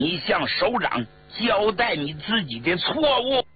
你向首长交代你自己的错误。